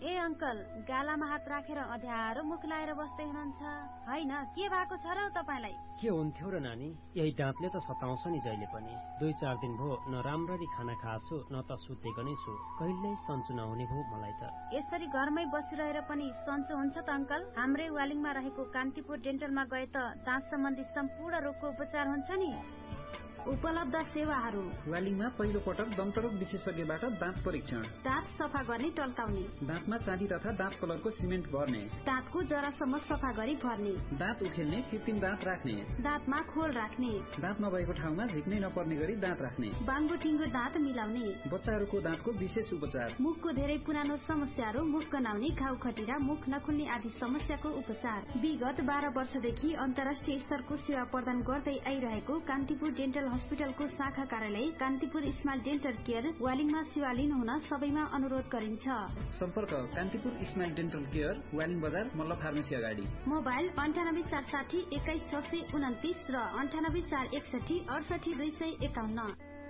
ए uncle, गालामा हात राखेर अध्यारो मुख लाएर बस्दै हुनुहुन्छ हैन? के भएको छ र तपाईलाई? के हुन्थ्यो र नानी, यही दाँतले त सताउँछ नि जहिले पनि। 2-4 दिन भो न राम्ररी खाना खाछु न त सुतेको नै छु। कहिल्यै सन्चो नहुने भो मलाई त। यसरी घरमै बसिरहेर पनि सन्चो हुन्छ त अङ्कल? हाम्रै वालिङमा रहेको कान्तिपुर डेन्टलमा गए त दाँत सम्बन्धी सम्पूर्ण रोगको उपचार हुन्छ नि। उपलब्ध सेवाहरू: वालिङमा पहिलो पटक दन्तरोग विशेषज्ञबाट दाँत परीक्षण, दाँत सफा गर्ने टल्काउने, दाँतमा चाँदी तथा दाँत कलरको सिमेन्ट भर्ने, दाँतको जरासम्म सफा गरी भर्ने, दाँत उखेल्ने कृत्रिम दाँत राख्ने, दाँतमा खोल राख्ने, दाँत नभएको ठाउँमा झिक्नै नपर्ने गरी दाँत राख्ने, बाङ्गो ठिङ्गो दाँत मिलाउने, बच्चाहरूको दाँतको विशेष उपचार, मुखको धेरै पुरानो समस्याहरू, मुख गनाउने, घाउ खटिरा, मुख नखुल्ने आदि समस्याको उपचार। विगत 12 वर्षदेखि अन्तर्राष्ट्रिय स्तरको सेवा प्रदान गर्दै आइरहेको कान्तिपुर डेन्टल हस्पिटलको शाखा कार्यालय कान्तिपुर स्माइल डेन्टल केयर वालिङमा सेवा लिनुहुन सबैमा अनुरोध गरिन्छ। सम्पर्क Kantipur smile dental care, Waling बजार, मल्ल फार्मेसी अगाडि। मोबाइल 98 460 21 629 र 98 461 68 251।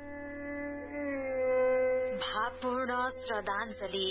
भावपूर्ण श्रद्धाञ्जली।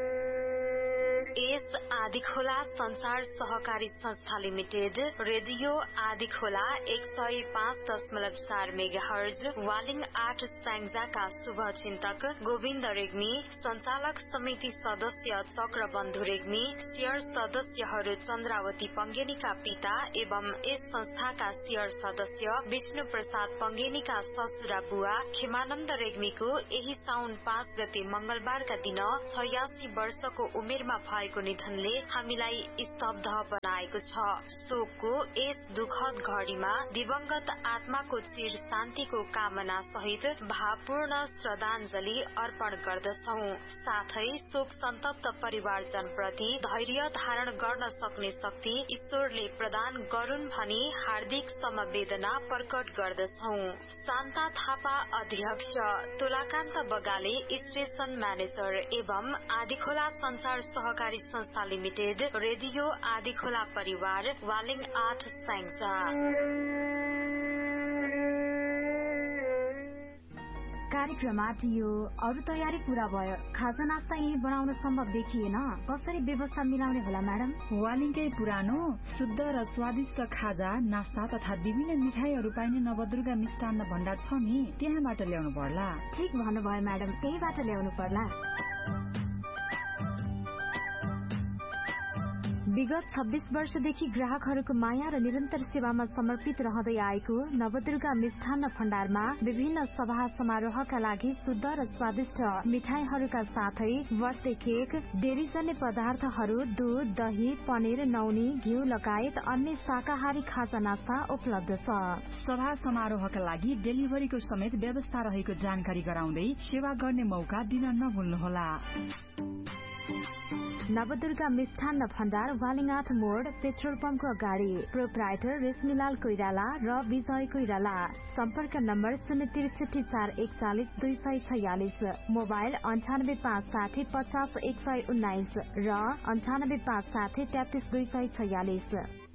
एस आदिखोला संसार सहकारी संस्था limited, radio Adhikhola 105.4 megahertz, Waling 8 स्याङ्जाका शुभचिन्तक Govind Regmi, संचालक समिति सदस्य चक्रबन्धु रेग्मी, शेयर सदस्यहरू चन्द्रावती पंगेनीका पिता एवं यस संस्थाका शेयर सदस्य विष्णु प्रसाद पंगेनीका ससुरा बुवा खेमानन्द रेग्मीको यही साउन 5 गते मंगलबारका दिन 86 वर्षको उमेरमा भएको निधनले हामीलाई स्तब्ध बनाएको छ। शोकको यस दुखद घडीमा दिवंगत आत्माको चिर शान्तिको कामना सहित भावपूर्ण श्रद्धाञ्जली अर्पण गर्दछौं। साथै शोक सन्तप्त परिवारजन प्रति धैर्य धारण गर्न सक्ने शक्ति ईश्वरले प्रदान गरून् भनी हार्दिक समवेदना प्रकट गर्दछौं। शान्ता थापा अध्यक्ष, तुलाकान्त बगाले स्टेशन म्यानेजर एवं आदिखोला संसार सहकारी संस्था लिमिटेड, रेडियो आदिखोला परिवार, वालिङ 8 स्याङ्जा। कार्यक्रममा थियो अरू तयारी पूरा भयो, खाजा नास्ता यही बनाउन सम्भव देखिएन, कसरी व्यवस्था मिलाउने होला म्याडम? वालिङकै पुरानो शुद्ध र स्वादिष्ट खाजा नास्ता तथा विभिन्न मिठाईहरू पाइने नवदुर्गा मिष्टान्न भण्डार छ नि, त्यहाँबाट ल्याउनु पर्ला। ठीक भन्नुभयो म्याडम, त्यहीबाट ल्याउनु पर्ला। विगत 26 वर्षदेखि ग्राहकहरूको माया र निरन्तर सेवामा समर्पित रहँदै आएको नवदुर्गा मिष्ठान्न भण्डारमा विभिन्न सभा समारोहका लागि शुद्ध र स्वादिष्ट मिठाईहरूका साथै बर्थडे केक, डेरीजन्य पदार्थहरू, दूध, दही, पनिर, नौनी, घिउ लगायत अन्य शाकाहारी खाजा नास्ता उपलब्ध छ। सभा समारोहका लागि डेलिभरीको समेत व्यवस्था रहेको जानकारी गराउँदै सेवा गर्ने मौका दिन नभुल्नुहोला। नवदुर्गा मिष्ठान्न भण्डार, वालिङ 8 मोड, पेट्रोल पम्पको अगाडि। प्रोप्राइटर रेशमीलाल कोइराला र विजय कोइराला। सम्पर्क नम्बर 063 441 246, मोबाइल 98 560 50 119 र 98 560 33 246।